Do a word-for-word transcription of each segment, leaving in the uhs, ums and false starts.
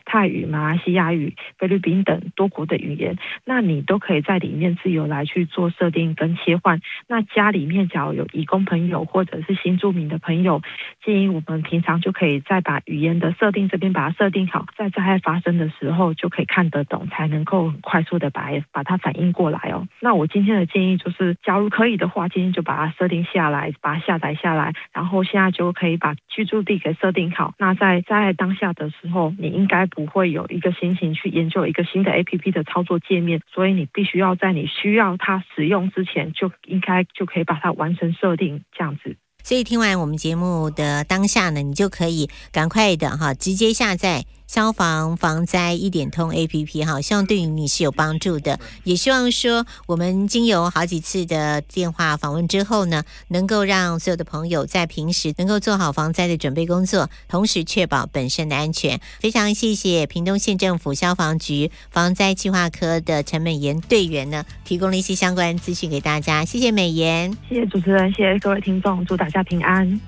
泰语、马来西亚语、菲律宾等多国的语言，那你都可以在里面自由来去做设定跟切换。那家里面假如有移工朋友或者是新住民的朋友，建议我们平常就可以再把语言的设定这边把它设定好，在灾害发生的时候就可以看得懂，才能够很快速的把把它反应过来哦。那我今天的建议就是，假如可以的话，今天就把它设定下来，把它下载下来，然后现在就可以把居住地给设定好。那在灾害当下的时候，你应该不会有一个心情去研究一个新的 A P P 的操作界面，所以你必须要在你需要它使用之前，就应该就可以把它完成设定，这样子。 所以听完我们节目的当下呢，你就可以赶快的哈，直接下载消防防灾一点通 A P P 哈，希望对于你是有帮助的。也希望说我们经由好几次的电话访问之后呢，能够让所有的朋友在平时能够做好防灾的准备工作，同时确保本身的安全。非常谢谢屏东县政府消防局防灾企划科的陈美妍队员呢，提供了一些相关资讯给大家。谢谢美妍， 谢谢主持人，谢谢各位听众，祝大家平安。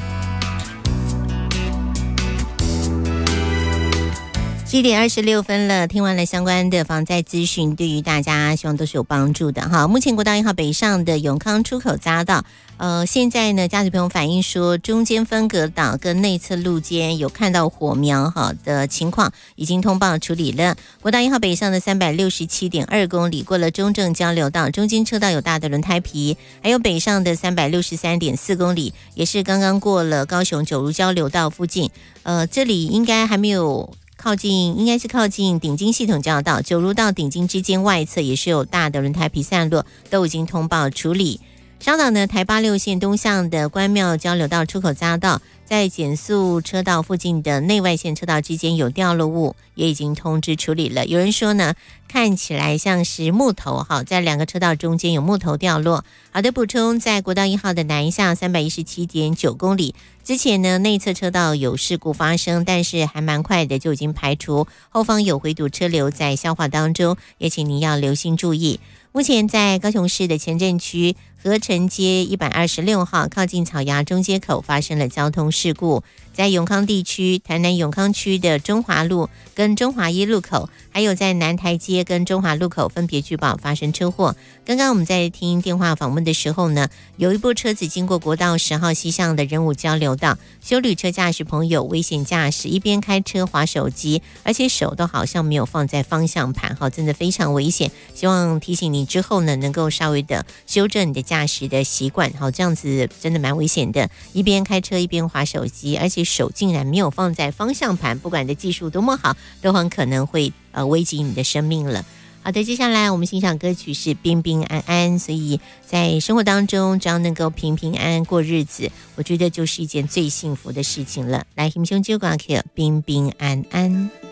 七点二十六分了，听完了相关的防灾资讯，对于大家希望都是有帮助的哈。目前国道一号北上的永康出口匝道，呃，现在呢，驾驶朋友反映说，中间分隔岛跟内侧路间有看到火苗哈的情况，已经通报处理了。国道一号北上的三百六十七点二公里，过了中正交流道，中间车道有大的轮胎皮，还有北上的三百六十三点四公里，也是刚刚过了高雄九如交流道附近，呃，这里应该还没有。靠近应该是靠近顶金系统交流道，九如到顶金之间外侧也是有大的轮胎皮散落，都已经通报处理。稍早呢，台八六线东向的关庙交流道出口匝道，在减速车道附近的内外线车道之间有掉落物，也已经通知处理了。有人说呢，看起来像是木头，好，在两个车道中间有木头掉落。好的补充，在国道一号的南向三百一十七点九公里之前呢，内侧车道有事故发生，但是还蛮快的就已经排除，后方有回堵车流在消化当中，也请您要留心注意。目前在高雄市的前镇区合成街一百二十六号靠近草衙中街口发生了交通事故，在永康地区台南永康区的中华路跟中华一路口，还有在南台街跟中华路口分别举报发生车祸。刚刚我们在听电话访问的时候呢，有一部车子经过国道十号西向的仁武交流道，休旅车驾驶朋友危险驾驶，一边开车滑手机，而且手都好像没有放在方向盘，真的非常危险。希望提醒你之后呢，能够稍微的修正你的驾驶的习惯，好，这样子真的蛮危险的，一边开车一边滑手机，而且手竟然没有放在方向盘，不管你的技术多么好，都很可能会呃危及你的生命了。好的，接下来我们欣赏歌曲是平平安安，所以在生活当中只要能够平平安安过日子，我觉得就是一件最幸福的事情了。来，欣赏这首歌曲平平安安。